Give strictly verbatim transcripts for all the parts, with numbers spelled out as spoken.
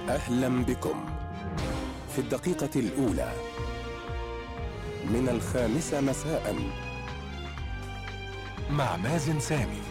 أهلا بكم في الدقيقة الأولى من الخامسة مساء مع مازن سامي.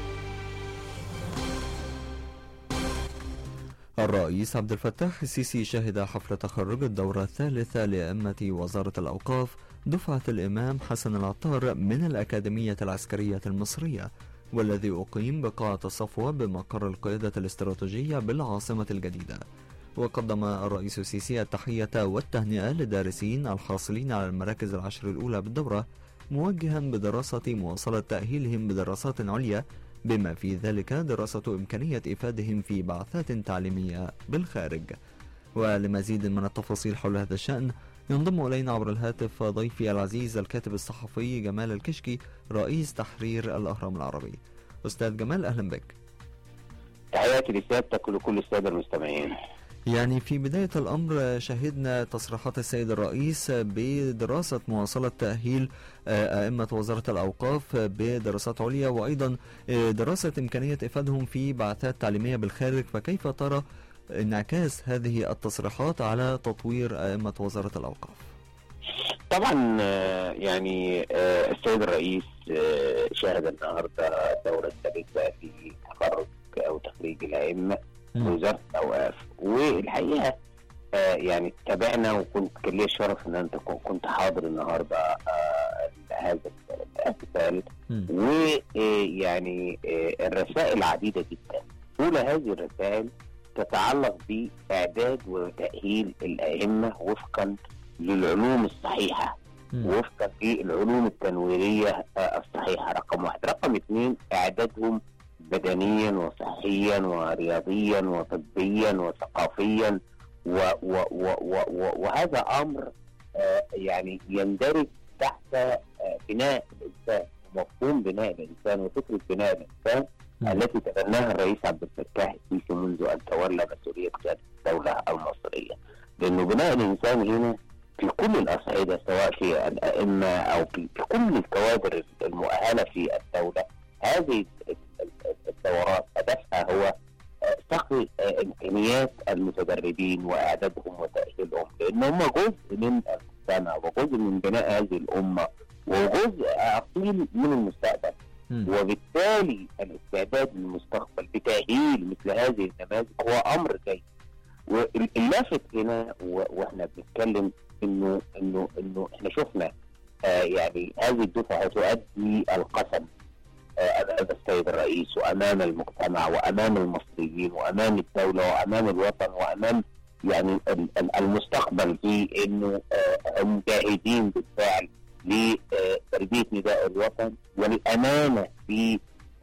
الرئيس عبد الفتاح السيسي شهد حفل تخرج الدورة الثالثة لأئمة وزارة الأوقاف دفعة الإمام حسن العطار من الأكاديمية العسكرية المصرية، والذي أقيم بقاعة الصفوة بمقر القيادة الاستراتيجية بالعاصمة الجديدة. وقدم الرئيس السيسي التحية والتهنئة للدارسين الحاصلين على المراكز العشر الأولى بالدورة، موجها بدراسة مواصلة تأهيلهم بدراسات عليا، بما في ذلك دراسة إمكانية إفادهم في بعثات تعليمية بالخارج. ولمزيد من التفاصيل حول هذا الشأن ينضم إلينا عبر الهاتف ضيفي العزيز الكاتب الصحفي جمال الكشكي، رئيس تحرير الأهرام العربي. أستاذ جمال، أهلا بك. تحياتي لسيادتك ولكل السادة المستمعين. يعني في بداية الأمر شهدنا تصريحات السيد الرئيس بدراسة مواصلة تأهيل أئمة وزارة الأوقاف بدراسات عليا، وأيضا دراسة إمكانية إفادهم في بعثات تعليمية بالخارج، فكيف ترى انعكاس هذه التصريحات على تطوير أئمة وزارة الأوقاف؟ طبعا يعني السيد الرئيس شهد النهارده الدورة الثالثة في تخرج أو تخريج الأئمة وزارة الأوقاف، والحقيقة آه يعني تابعنا، وكنت كان لي الشرف ان انت كنت حاضر النهارده آه هذا الاحتفال، ويعني آه الرسائل عديدة جدا. أولى هذه الرسائل تتعلق بإعداد وتأهيل الأئمة وفقا للعلوم الصحيحة، وفقا للعلوم التنويرية آه الصحيحة، رقم واحد. رقم اثنين، إعدادهم بدنيا وصحيا ورياضيا وطبيا وثقافيا، و و و و و وهذا امر آه يعني يندرج تحت آه بناء الانسان، ومفهوم بناء الانسان وفكره بناء الانسان م. التي تبناها الرئيس عبد الفتاح السيسي منذ ان تولى مسؤوليه قياده الدوله المصريه. لانه بناء الانسان هنا في كل الاصعده، سواء في الائمه او في كل الكوادر المؤهله في الدوله، هذه الدورات هدفها هو صقل امكانيات المتدربين واعدادهم وتاهيلهم، لان هم جزء من المجتمع وجزء من بناء هذه الامه وجزء اصيل من المستقبل. م. وبالتالي الاستعداد للمستقبل بتاهيل مثل هذه النماذج هو امر جيد. واللافت هنا واحنا بنتكلم انه انه انه احنا شفنا آه يعني هذه الدفعه تؤدي القسم أمام السيد الرئيس وأمام المجتمع وأمام المصريين وأمام الدولة وأمام الوطن وأمام يعني المستقبل، في إنه هم جاهدين بالفعل لتربية نداء الوطن والأمانة في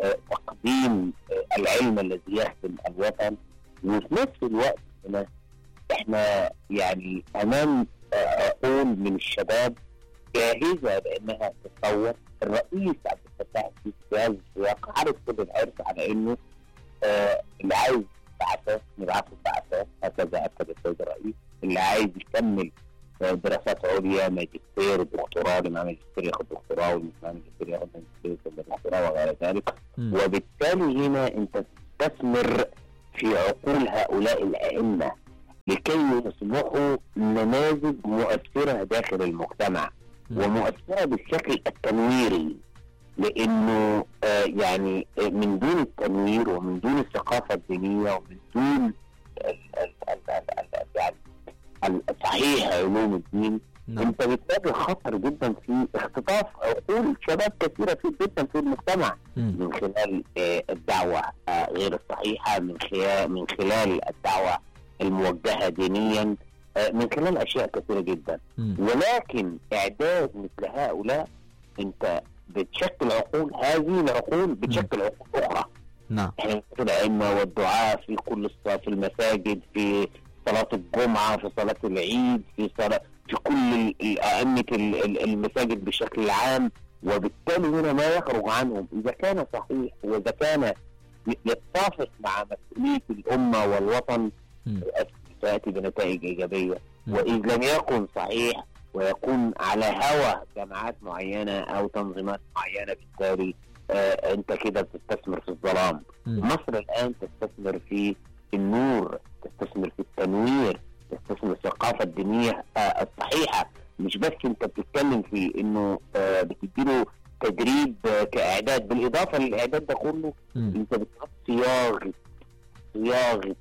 تقديم العلم الذي يخدم الوطن. وفي نفس الوقت هنا إحنا يعني أمام عقول من الشباب جاهزة بأنها تتطور. الرئيس عبد الفتاح السيسي في هذا السياق عارف كل الحرص على انه آه اللي عايز بعثات نبعثه بعثات، هكذا اكد السيد الرئيس. اللي عايز يكمل آه دراسات عليا، ماجستير، دكتوراه، اللي معاه ماجستير ياخد دكتوراه، واللي معاه ماجستير ياخد ماجستير ثم دكتوراه وغير ذلك. م. وبالتالي هنا انت تستثمر في عقول هؤلاء الائمه لكي يصبحوا نماذج مؤثره داخل المجتمع ومؤثرة بالشكل التنويري، لأنه آه يعني آه من دون التنوير ومن دون الثقافة الدينية ومن دون يعني صحيح علوم الدين، نعم. انت بتواجه خطر جدا في اختطاف عقول شباب كثيرة في جدا في المجتمع م. من خلال آه الدعوة آه غير الصحيحة، من خلال من خلال الدعوة الموجهة دينيا، من خلال أشياء كثيرة جدا. م. ولكن إعداد مثل هؤلاء أنت بتشكل عقول، هذه العقول بتشكل م. عقول أخرى. نعم. يعني الأئمة والدعاء في كل الصلاة، في المساجد، في صلاة الجمعة، في صلاة العيد، في صلاة في كل أئمة المساجد بشكل عام. وبالتالي هنا ما يخرج عنهم إذا كان صحيح وإذا كان يتفق مع مسؤولية الأمة والوطن تأتي بنتائج إيجابية. وإذا لم يكن صحيح ويكون على هوى جماعات معينة أو تنظيمات معينة، بالتالي آه أنت كده بتستثمر في الظلام. م. مصر الآن تستثمر في النور تستثمر في التنوير، تستثمر في الثقافة الدينية الصحيحة. مش بس انت بتتكلم في انه بتديله تدريب كاعداد، بالاضافة للاعداد ده كله م. انت بتحط صياغة صياغة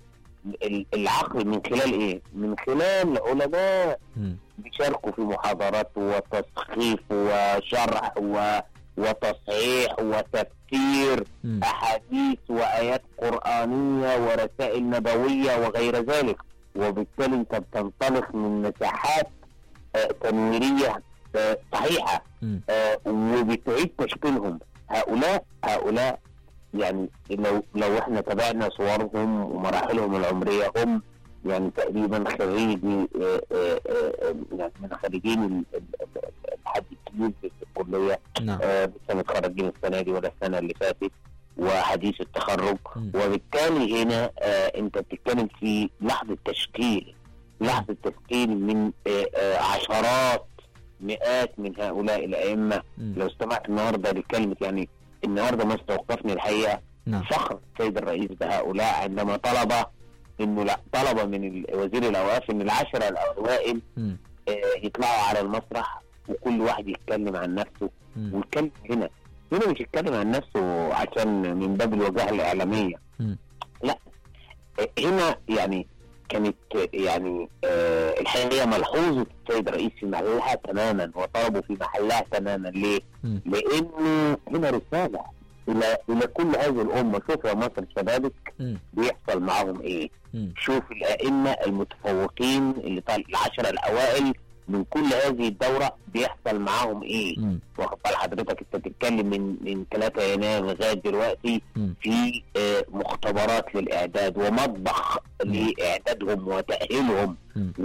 العقل من خلال ايه؟ من خلال علماء بيشاركوا في محاضرات وتسخيف وشرح و... وتصحيح وتفسير م. احاديث وايات قرآنية ورسائل نبوية وغير ذلك. وبالتالي انت بتنطلق من مساحات آه تنويرية آه صحيحة آه وبتعيد تشكيلهم. هؤلاء هؤلاء يعني لو لو احنا تابعنا صورهم ومراحلهم العمرية، هم يعني تقريبا خريجي يعني من خريجين الحديثين في الكلية، نعم. لسه متخرجين السنة دي ولا السنة اللي فاتت وحديث التخرج. م. وبالتالي هنا آه انت بتتكلم في لحظة تشكيل لحظة تشكيل من آه آه عشرات مئات من هؤلاء الأئمة. م. لو استمعت النهاردة لكلمة يعني النهاردة ما استوقفني الحقيقة، نعم. فخر السيد الرئيس بهؤلاء عندما طلب انه لا طلب من وزير الأوقاف ان العشرة الأوائل آه يطلعوا على المسرح وكل واحد يتكلم عن نفسه. ويتكلم هنا هنا مش يتكلم عن نفسه عشان من باب الوجاهة الإعلامية، م. لا هنا يعني كانت يعني آه الحقيقة ملحوظة السيد الرئيس في محلها تماما وطلبوا في محلها تماما. ليه؟ م. لأنه هنا رسالة إلى إلى كل هذه الأمة. شوف يا مصر شبابك م. بيحصل معهم إيه. م. شوف الأئمة المتفوقين اللي طال العشرة الأوائل من كل هذه الدورة بيحصل معاهم ايه. واخد بال حضرتك انت بتتكلم من من ثلاثة يناير لغايه دلوقتي م. في آه مختبرات للاعداد ومطبخ م. لاعدادهم وتاهيلهم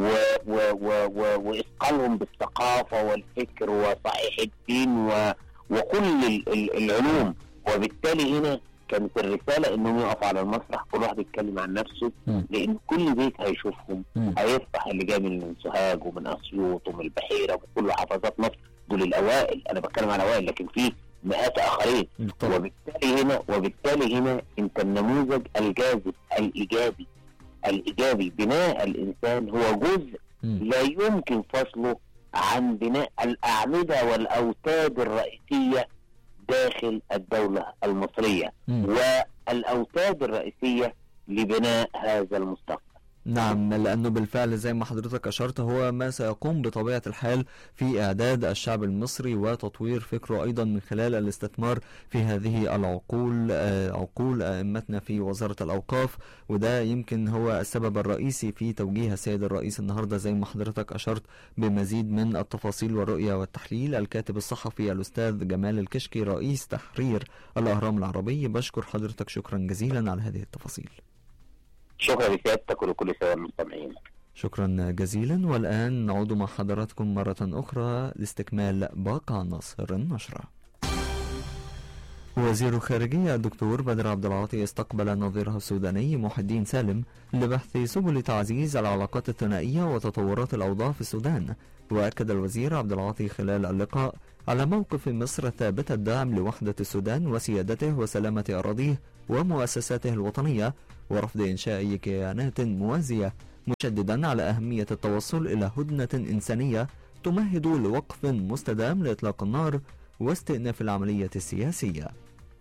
واثقالهم بالثقافه والفكر وصحيح الدين و وكل ال ال العلوم. وبالتالي هنا كانت الرسالة انهم يقفوا على المسرح كل واحد يتكلم عن نفسه، م. لان كل بيت هيشوفهم م. هيفتح اللي جاي من سوهاج ومن اسيوط ومن البحيرة وكل حافظات مصر. دول الاوائل، انا بتكلم عن الاوائل لكن في مئات اخرين. طبعا. وبالتالي هنا وبالتالي هنا انت النموذج الجاذب الايجابي الايجابي بناء الانسان هو جزء م. لا يمكن فصله عن بناء الاعمدة والاوتاد الرئيسية داخل الدولة المصرية م. والأوتاد الرئيسية لبناء هذا المستقبل. نعم، لأنه بالفعل زي ما حضرتك أشرت هو ما سيقوم بطبيعة الحال في إعداد الشعب المصري وتطوير فكره أيضا من خلال الاستثمار في هذه العقول عقول أئمتنا في وزارة الأوقاف. وده يمكن هو السبب الرئيسي في توجيه السيد الرئيس النهاردة زي ما حضرتك أشرت بمزيد من التفاصيل والرؤية والتحليل. الكاتب الصحفي الأستاذ جمال الكشكي رئيس تحرير الأهرام العربي، بشكر حضرتك شكرا جزيلا على هذه التفاصيل. شكرا لسيادتك ولكل سادة المستمعين. شكرا جزيلا. والآن نعود مع حضراتكم مرة أخرى لاستكمال باقي عناصر النشرة. وزير الخارجية الدكتور بدر عبد العاطي استقبل نظيره السوداني محي الدين سالم لبحث سبل تعزيز العلاقات الثنائية وتطورات الأوضاع في السودان. وأكد الوزير عبد العاطي خلال اللقاء على موقف مصر ثابت الدعم لوحدة السودان وسيادته وسلامة أراضيه ومؤسساته الوطنية ورفض إنشاء كيانات موازية، مشددا على أهمية التوصل إلى هدنة إنسانية تمهد لوقف مستدام لإطلاق النار واستئناف العملية السياسية.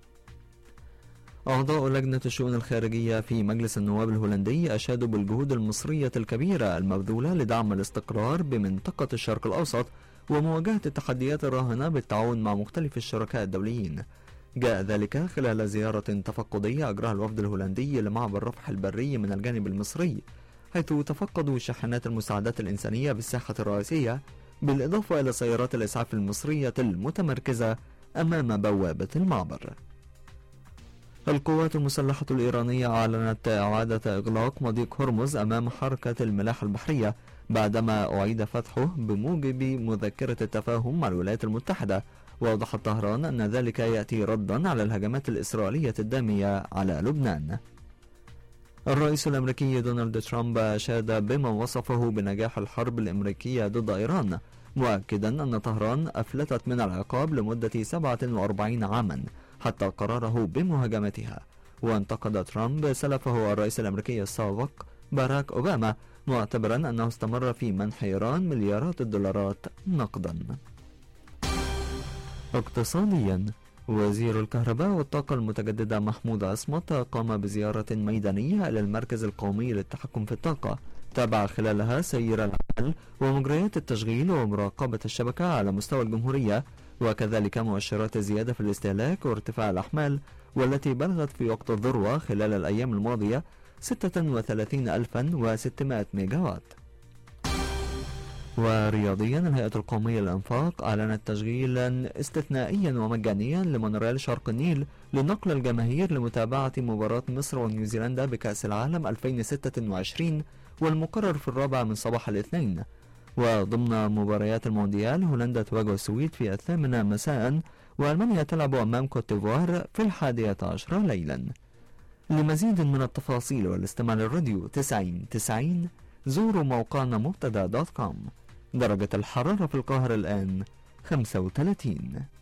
أعضاء لجنة الشؤون الخارجية في مجلس النواب الهولندي أشادوا بالجهود المصرية الكبيرة المبذولة لدعم الاستقرار بمنطقة الشرق الأوسط ومواجهة التحديات الراهنة بالتعاون مع مختلف الشركاء الدوليين. جاء ذلك خلال زيارة تفقدية أجراها الوفد الهولندي لمعبر رفح البري من الجانب المصري، حيث تفقدوا شاحنات المساعدات الإنسانية بالساحة الرئيسية بالإضافة إلى سيارات الإسعاف المصرية المتمركزة أمام بوابة المعبر. القوات المسلحة الإيرانية أعلنت إعادة إغلاق مضيق هرمز أمام حركة الملاحة البحرية بعدما أعيد فتحه بموجب مذكرة التفاهم مع الولايات المتحدة. وأوضحت طهران أن ذلك يأتي ردا على الهجمات الإسرائيلية الدامية على لبنان. الرئيس الأمريكي دونالد ترامب أشاد بما وصفه بنجاح الحرب الأمريكية ضد إيران، مؤكدا أن طهران أفلتت من العقاب لمدة سبعة وأربعين عاما حتى قراره بمهاجمتها. وانتقد ترامب سلفه الرئيس الأمريكي السابق باراك أوباما، معتبرا أنه استمر في منح إيران مليارات الدولارات نقدا. اقتصاديا، وزير الكهرباء والطاقة المتجددة محمود عصمت قام بزيارة ميدانية إلى المركز القومي للتحكم في الطاقة، تابع خلالها سير العمل ومجريات التشغيل ومراقبة الشبكة على مستوى الجمهورية، وكذلك مؤشرات الزيادة في الاستهلاك وارتفاع الأحمال، والتي بلغت في وقت الذروة خلال الأيام الماضية ستة وثلاثين ألفا وستمائة ميجا وات. ورياضيا، الهيئة القومية للإنفاق أعلنت تشغيلا استثنائيا ومجانيا لمونوريل شرق النيل لنقل الجماهير لمتابعة مباراة مصر ونيوزيلندا بكأس العالم ألفين وستة وعشرين، والمقرر في الرابع من صباح الاثنين. وضمن مباريات المونديال، هولندا تواجه السويد في الثامنة مساء، وألمانيا تلعب أمام كوت ديفوار في الحادية عشرة ليلا. لمزيد من التفاصيل والاستماع للراديو تسعين تسعين زوروا موقعنا مبتدا دوت كوم. درجة الحرارة في القاهرة الآن خمسة وثلاثين.